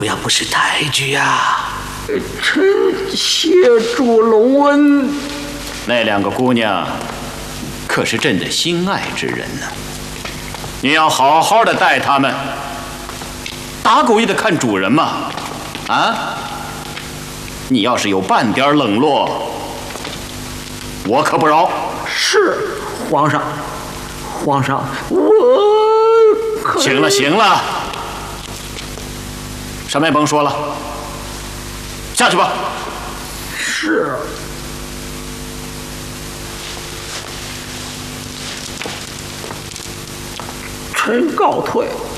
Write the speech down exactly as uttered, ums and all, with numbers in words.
主要不是抬举呀。 臣谢主隆恩。 那两个姑娘，可是朕的心爱之人呢。你要好好的待她们，打狗也得看主人嘛。啊！你要是有半点冷落，我可不饶。 是皇上，皇上，我可…… 行了行了，什么也甭说了，下去吧。 是。臣告退。